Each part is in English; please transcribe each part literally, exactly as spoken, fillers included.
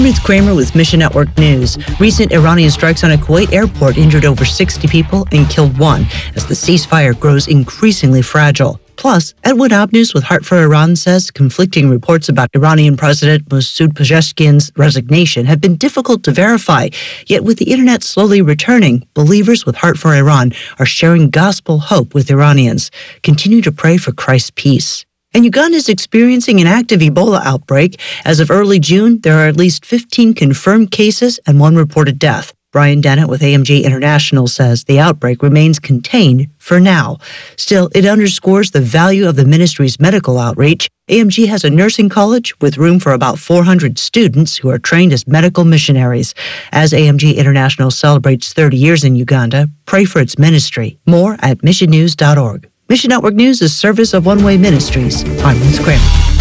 Ruth Kramer with Mission Network News. Recent Iranian strikes on a Kuwait airport injured over sixty people and killed one as the ceasefire grows increasingly fragile. Plus, Edwin Abnews with Heart for Iran says conflicting reports about Iranian President Masoud Pezeshkian's resignation have been difficult to verify. Yet with the internet slowly returning, believers with Heart for Iran are sharing gospel hope with Iranians. Continue to pray for Christ's peace. And Uganda is experiencing an active Ebola outbreak. As of early June, there are at least fifteen confirmed cases and one reported death. Brian Dennett with A M G International says the outbreak remains contained for now. Still, it underscores the value of the ministry's medical outreach. A M G has a nursing college with room for about four hundred students who are trained as medical missionaries. As A M G International celebrates thirty years in Uganda, pray for its ministry. More at mission news dot org. Mission Network News is service of One Way Ministries. I'm Ruth Kramer.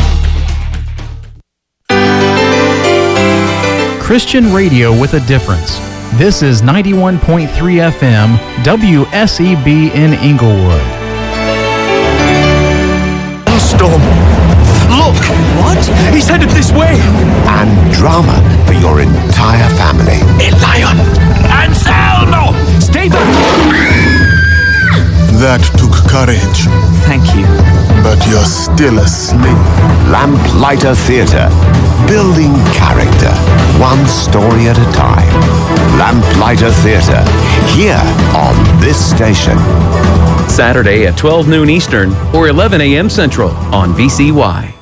Christian radio with a difference. This is ninety-one point three F M, W S E B in Inglewood. Storm. Look! What? He's headed this way! And drama for your entire family. A lion! Anselmo! Stay back! That took courage. Thank you. But you're still asleep. Lamplighter Theatre. Building character. One story at a time. Lamplighter Theatre. Here on this station. Saturday at twelve noon Eastern or eleven a.m. Central on V C Y.